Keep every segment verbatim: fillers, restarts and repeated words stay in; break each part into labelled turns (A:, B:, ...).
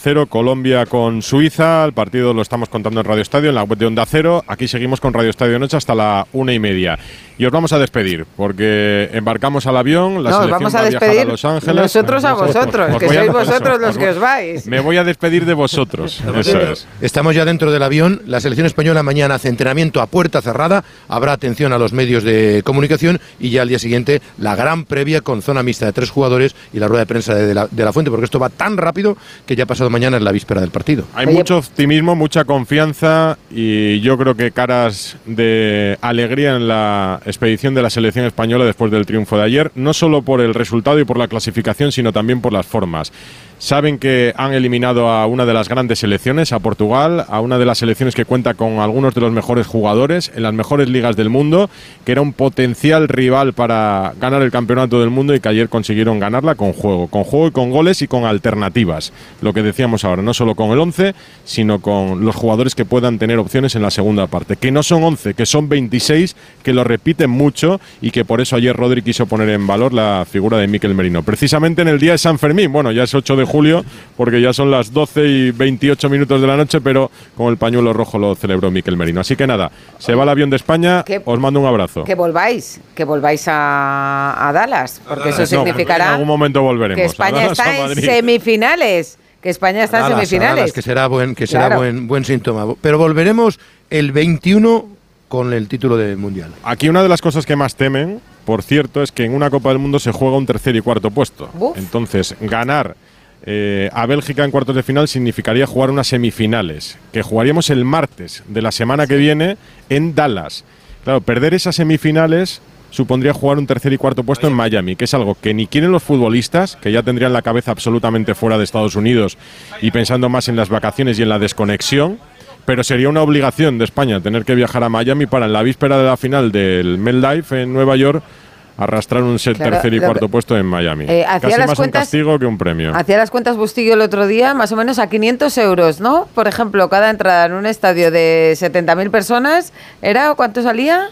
A: Cero, Colombia con Suiza. El partido lo estamos contando en Radio Estadio, en la web de Onda Cero. Aquí seguimos con Radio Estadio Noche hasta la una y media. Y os vamos a despedir, porque embarcamos al avión, la
B: no,
A: selección
B: vamos a
A: va a
B: despedir
A: viajar a Los Ángeles.
B: Nosotros a vosotros, os, que sois vosotros los que os vais.
A: Me voy a despedir de vosotros, eso es.
C: Estamos ya dentro del avión. La selección española mañana hace entrenamiento a puerta cerrada. Habrá atención a los medios de comunicación y ya al día siguiente la gran previa con zona mixta de tres jugadores y la rueda de prensa de la, de la Fuente, porque esto va tan rápido que ya pasado mañana es la víspera del partido.
A: Hay Oye, mucho optimismo, mucha confianza y yo creo que caras de alegría en la expedición de la selección española después del triunfo de ayer, no solo por el resultado y por la clasificación, sino también por las formas. Saben que han eliminado a una de las grandes selecciones, a Portugal, a una de las selecciones que cuenta con algunos de los mejores jugadores en las mejores ligas del mundo, que era un potencial rival para ganar el campeonato del mundo y que ayer consiguieron ganarla con juego, con juego y con goles y con alternativas. Lo que decíamos ahora, no solo con el once, sino con los jugadores que puedan tener opciones en la segunda parte, que no son once, que son veintiséis, que lo repiten mucho y que por eso ayer Rodri quiso poner en valor la figura de Mikel Merino. Precisamente en el día de San Fermín, bueno, ya es ocho de julio, porque ya son las doce y veintiocho minutos de la noche, pero con el pañuelo rojo lo celebró Mikel Merino. Así que nada, se va el avión de España, que, os mando un abrazo.
B: Que volváis, que volváis a, a Dallas, porque eso
A: no,
B: significará
A: en algún momento volveremos.
B: Que España está en semifinales, que España está
C: Dallas,
B: en semifinales.
C: Dallas, que será buen, que será
B: claro.
C: buen, buen síntoma. Pero volveremos el veintiuno con el título del Mundial.
A: Aquí una de las cosas que más temen, por cierto, es que en una Copa del Mundo se juega un tercer y cuarto puesto. Uf. Entonces, ganar Eh, a Bélgica en cuartos de final significaría jugar unas semifinales, que jugaríamos el martes de la semana que viene en Dallas. Claro, perder esas semifinales supondría jugar un tercer y cuarto puesto en Miami, que es algo que ni quieren los futbolistas, que ya tendrían la cabeza absolutamente fuera de Estados Unidos y pensando más en las vacaciones y en la desconexión, pero sería una obligación de España tener que viajar a Miami para en la víspera de la final del MetLife en Nueva York arrastrar un set claro, tercer y cuarto puesto en Miami.
B: Eh,
A: Casi
B: las
A: más
B: cuentas,
A: un castigo que un premio.
B: Hacía las cuentas Bustillo el otro día, más o menos a quinientos euros, ¿no? Por ejemplo, cada entrada en un estadio de setenta mil personas, ¿era cuánto salía?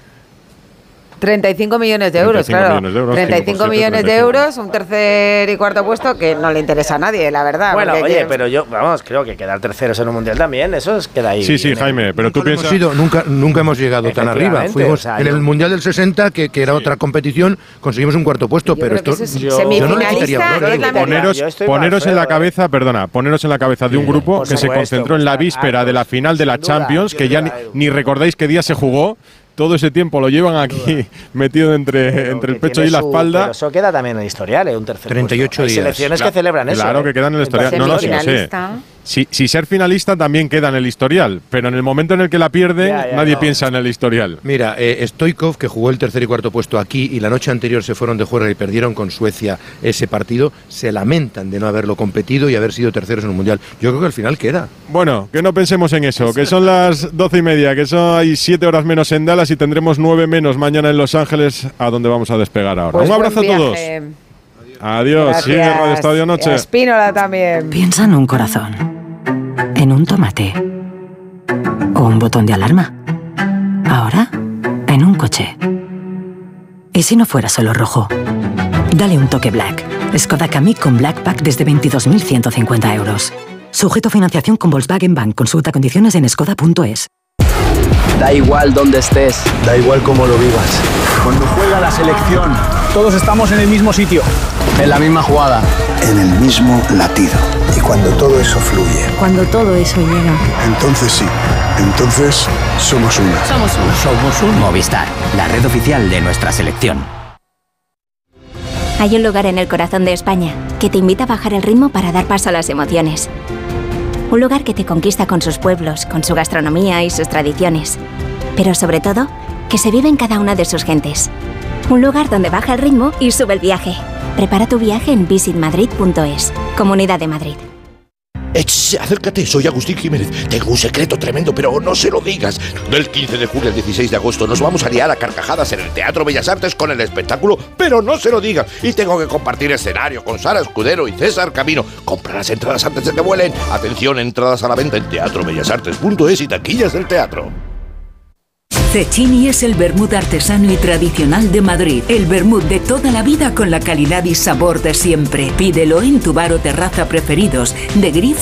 B: treinta y cinco millones de euros, claro. Millones de euros, treinta y cinco millones de euros, un tercer y cuarto puesto que no le interesa a nadie, la verdad.
D: Bueno, oye,
B: que...
D: pero yo, vamos, creo que quedar terceros en un mundial también, eso es queda ahí.
A: Sí, sí, Jaime, pero tú piensas.
C: Ido, nunca, nunca hemos llegado tan arriba. Fuimos o sea, en yo... el mundial del sesenta, que, que era sí. otra competición, conseguimos un cuarto puesto, pero esto.
B: Es yo... yo no le quitaría valor.
A: Poneros, poneros feo, en la cabeza, eh. perdona, poneros en la cabeza de un grupo que se concentró en la víspera de la final de la Champions, que ya ni recordáis qué día se jugó. Todo ese tiempo lo llevan aquí metido entre, pero entre el pecho y la espalda.
D: Pero eso queda también en el historial, ¿eh? Un tercer
C: treinta y ocho
D: puesto. Hay
C: días.
D: selecciones
A: claro,
D: que celebran eso.
A: Claro
D: ¿eh?
A: que quedan en el historial. No, no, sí lo sé. Si, si ser finalista también queda en el historial, pero en el momento en el que la pierden, ya, ya, nadie no. piensa en el historial.
C: Mira, eh, Stoichkov, que jugó el tercer y cuarto puesto aquí y la noche anterior se fueron de juerga y perdieron con Suecia ese partido, se lamentan de no haberlo competido y haber sido terceros en un mundial. Yo creo que al final queda.
A: Bueno, que no pensemos en eso, que son las doce y media, que son hay siete horas menos en Dallas y tendremos nueve menos mañana en Los Ángeles, a donde vamos a despegar ahora.
B: Pues
A: un abrazo a todos. Adiós, sigue Radio Estadio Noche.
B: Espínola también.
E: Piensa en un corazón, en un tomate o un botón de alarma. Ahora, en un coche. ¿Y si no fuera solo rojo? Dale un toque Black. Skoda Kamiq con Black Pack desde veintidós mil ciento cincuenta euros. Sujeto a financiación con Volkswagen Bank. Consulta condiciones en skoda punto es.
F: Da igual dónde estés.
G: Da igual cómo lo vivas.
H: Cuando juega la selección, todos estamos en el mismo sitio.
F: En la misma jugada.
G: En el mismo latido. Y cuando todo eso fluye.
I: Cuando todo eso llega.
G: Entonces sí. Entonces somos uno.
E: Somos uno.
J: Somos un Movistar, la red oficial de nuestra selección.
K: Hay un lugar en el corazón de España que te invita a bajar el ritmo para dar paso a las emociones. Un lugar que te conquista con sus pueblos, con su gastronomía y sus tradiciones. Pero sobre todo, que se vive en cada una de sus gentes. Un lugar donde baja el ritmo y sube el viaje. Prepara tu viaje en visit madrid punto es. Comunidad de Madrid.
L: Ech, acércate, soy Agustín Jiménez. Tengo un secreto tremendo, pero no se lo digas. Del quince de julio al dieciséis de agosto nos vamos a liar a carcajadas en el Teatro Bellas Artes con el espectáculo, pero no se lo digas. Y tengo que compartir escenario con Sara Escudero y César Camino. Compra las entradas antes de que vuelen. Atención, entradas a la venta en teatro bellas artes punto es y taquillas del teatro.
M: Cecchini es el vermut artesano y tradicional de Madrid. El vermut de toda la vida con la calidad y sabor de siempre. Pídelo en tu bar o terraza preferidos, de Grif